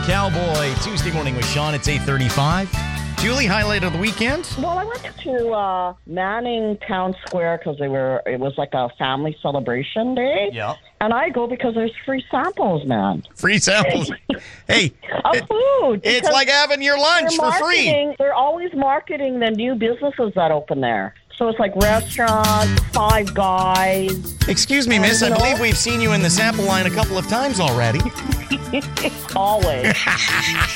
Cowboy. Tuesday morning with Sean. It's 8:35. Julie, highlight of the weekend? Well, I went to Manning Town Square because it was like a family celebration day. Yeah. And I go because there's free samples, man. Free samples. Hey. Of food. It's like having your lunch for free. They're always marketing the new businesses that open there. So it's like restaurants, Five Guys. Excuse me, miss. I believe we've seen you in the sample line a couple of times already. Always.